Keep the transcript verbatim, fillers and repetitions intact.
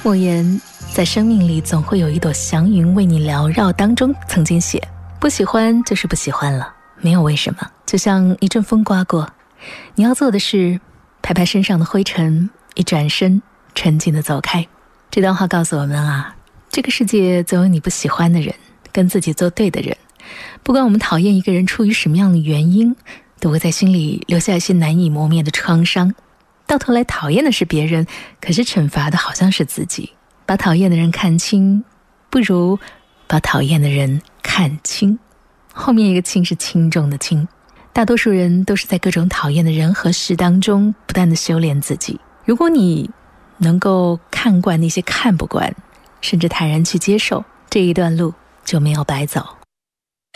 莫言在生命里总会有一朵祥云为你缭绕当中曾经写，不喜欢就是不喜欢了，没有为什么，就像一阵风刮过，你要做的是拍拍身上的灰尘，一转身沉静地走开。这段话告诉我们啊，这个世界总有你不喜欢的人，跟自己作对的人，不管我们讨厌一个人出于什么样的原因，都会在心里留下一些难以磨灭的创伤，到头来讨厌的是别人，可是惩罚的好像是自己。把讨厌的人看清，不如把讨厌的人看清。后面一个轻是轻重的轻。大多数人都是在各种讨厌的人和事当中不断的修炼自己。如果你能够看惯那些看不惯，甚至坦然去接受，这一段路就没有白走。